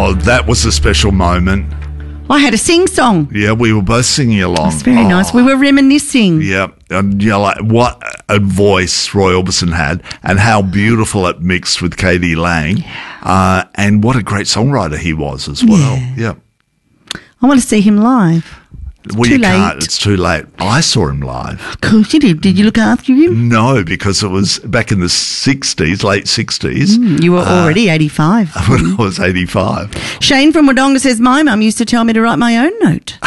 Oh, that was a special moment. I had a sing-song. Yeah, we were both singing along. It's very nice. We were reminiscing. Yeah, and like what a voice Roy Orbison had, and how beautiful it mixed with Katie Lang, and what a great songwriter he was as well. Yeah. I want to see him live. Well, you can't. It's too late. I saw him live. Of course you did. Did you look after him? No, because it was back in the 60s, late 60s. You were already 85. When I was 85. Shane from Wodonga says, my mum used to tell me to write my own note.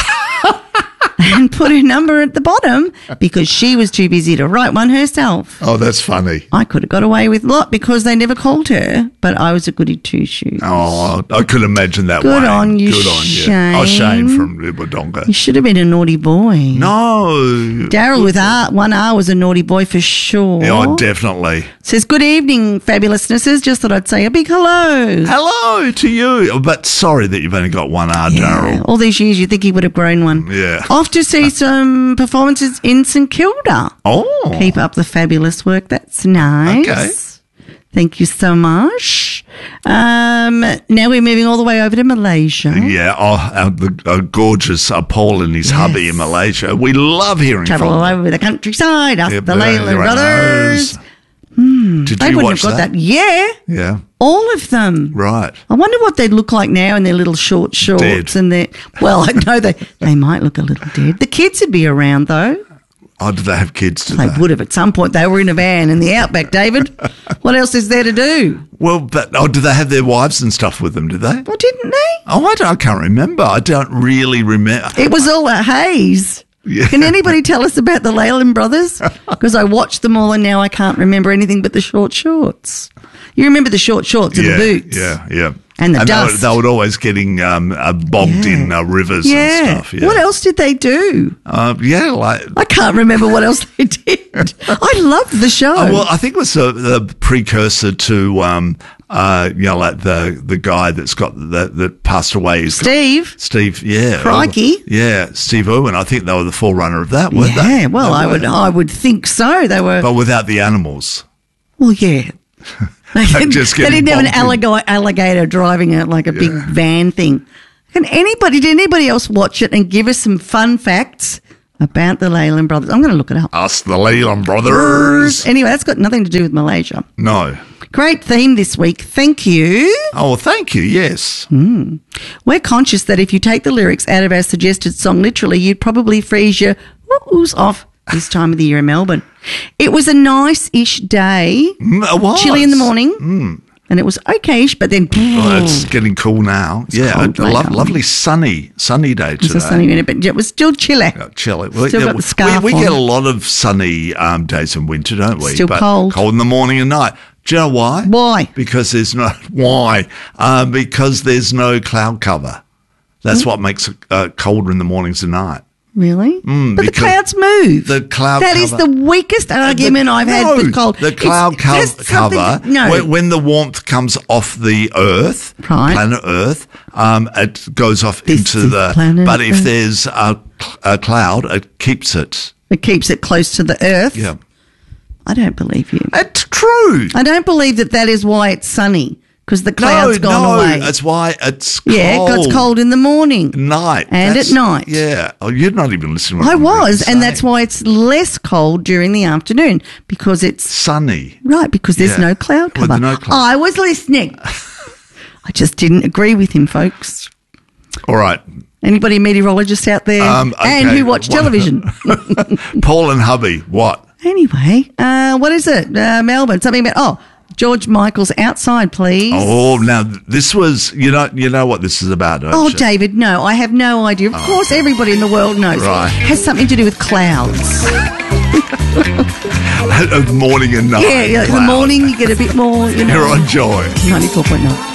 And put her number at the bottom because she was too busy to write one herself. Oh, that's funny. I could have got away with a lot because they never called her, but I was a goody two-shoes. Oh, I could imagine that. Good Wayne. on you, Good on you. Shane. Oh, Shane from Wodonga. You should have been a naughty boy. No. Daryl with one R was a naughty boy for sure. Yeah, definitely. Says, good evening, fabulousnesses. Just thought I'd say a big hello. Hello to you. But sorry that you've only got one R, Daryl. All these years, you'd think he would have grown one. Yeah. Off to see some performances in St Kilda. Oh. Keep up the fabulous work. That's nice. Okay. Thank you so much. Now we're moving all the way over to Malaysia. Yeah. Oh, the gorgeous Paul and his hubby in Malaysia. We love hearing Travel from all them. over the countryside. Ask the Layla brothers. Did They you wouldn't watch have got that. Yeah. Yeah. All of them. Right. I wonder what they'd look like now in their little short shorts. Dead. And their, well, I know they might look a little dead. The kids would be around, though. Oh, do they have kids They would have at some point. They were in a van in the outback, David. What else is there to do? Well, but do they have their wives and stuff with them, do they? Well, didn't they? Oh, I can't remember. I don't really remember. It was all a haze. Yeah. Can anybody tell us about the Leyland brothers? Because I watched them all and now I can't remember anything but the short shorts. You remember the short shorts and the boots? Yeah. And the dust. They were always getting bogged in rivers and stuff. Yeah. What else did they do? I can't remember what else they did. I loved the show. Oh, well, I think it was the precursor to, like the guy that's got that passed away. Steve, yeah. Crikey. Yeah, Steve Irwin. I think they were the forerunner of that, weren't they? Yeah, well, I would think so. They were. But without the animals. Well, yeah. They didn't have an bogged alligator driving it like a big van thing. Did anybody else watch it and give us some fun facts about the Leyland brothers? I'm going to look it up. Us, the Leyland brothers. Anyway, that's got nothing to do with Malaysia. No. Great theme this week. Thank you. Oh, well, thank you. Yes. We're conscious that if you take the lyrics out of our suggested song literally, you'd probably freeze your woo-woos off this time of the year in Melbourne. It was a nice-ish day. It was. Chilly in the morning. And it was okay-ish, but then... Oh, it's getting cool now. Lovely sunny day today. It was a sunny minute, but it was still chilly. Chilly. Still got the scarf we on. get a lot of sunny days in winter, don't we? Still cold. Cold in the morning and night. Do you know why? Why? Because there's no... Why? Because there's no cloud cover. That's what makes it colder in the mornings and night. Really? But the clouds move. The cloud That cover. is the weakest argument I've had with cold. The cloud cover, when the warmth comes off the Earth, planet Earth, it goes off into the... But if there's a cloud, it keeps it. It keeps it close to the Earth? Yeah. I don't believe you. It's true. I don't believe that is why it's sunny. Because the cloud's gone away. That's why it's cold. Yeah, it gets cold in the morning. Night. And at night. Yeah. Oh, you're not even listening to what I I'm was, saying. and that's why it's less cold during the afternoon. Because it's... sunny. Right, because there's no cloud cover. Well, no cloud. I was listening. I just didn't agree with him, folks. All right. Anybody meteorologists out there? And who watch television? Paul and hubby, what? Anyway, what is it? Melbourne. Something about... George Michael's Outside, please. Oh, now this was, you know what this is about, don't you? David, no, I have no idea. Of course, everybody in the world knows. Right. It has something to do with clouds. Morning and night. Yeah, in the morning you get a bit more, You're on Joy. 94.9.